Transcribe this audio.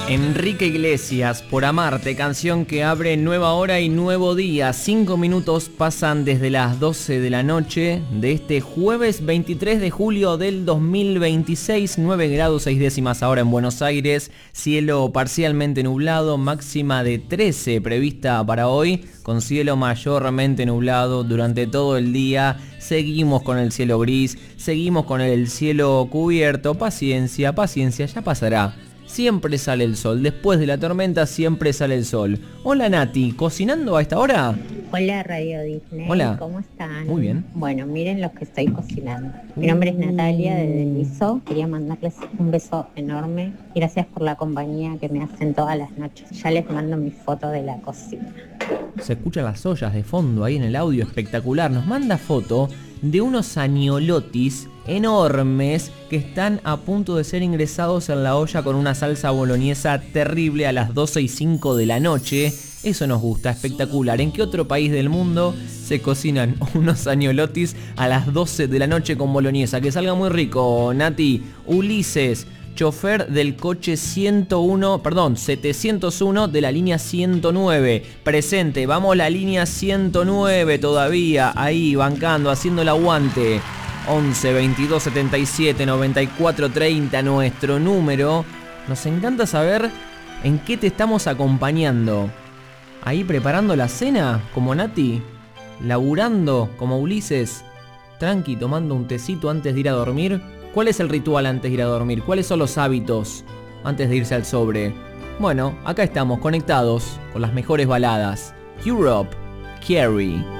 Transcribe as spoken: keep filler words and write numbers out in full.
Enrique Iglesias, Por Amarte, canción que abre nueva hora y nuevo día. Cinco minutos pasan desde las doce de la noche de este jueves veintitrés de julio del dos mil veintiséis. nueve grados seis décimas ahora en Buenos Aires. Cielo parcialmente nublado, máxima de trece prevista para hoy, con cielo mayormente nublado durante todo el día. Seguimos con el cielo gris, seguimos con el cielo cubierto. Paciencia, paciencia, ya pasará. Siempre sale el sol, después de la tormenta siempre sale el sol. Hola Nati, ¿cocinando a esta hora? Hola Radio Disney, Hola. ¿Cómo están? Muy bien. Bueno, miren lo que estoy cocinando. Mi nombre es Natalia de Deliso. Quería mandarles un beso enorme. Gracias por la compañía que me hacen todas las noches. Ya les mando mi foto de la cocina. Se escuchan las ollas de fondo ahí en el audio, espectacular. Nos manda foto de unos agnolotis enormes que están a punto de ser ingresados en la olla con una salsa boloñesa terrible a las doce y cinco de la noche. Eso nos gusta, espectacular. ¿En qué otro país del mundo se cocinan unos agnolotis a las doce de la noche con boloñesa? Que salga muy rico, Nati. Ulises, chofer del coche ciento uno, perdón, setecientos uno de la línea ciento nueve. Presente, vamos la línea ciento nueve todavía, ahí, bancando, haciendo el aguante. once veintidós setenta y siete noventa y cuatro treinta, nuestro número. Nos encanta saber en qué te estamos acompañando. Ahí preparando la cena, como Nati. Laburando, como Ulises. Tranqui, tomando un tecito antes de ir a dormir. ¿Cuál es el ritual antes de ir a dormir? ¿Cuáles son los hábitos antes de irse al sobre? Bueno, acá estamos conectados con las mejores baladas. Europe, Carrie.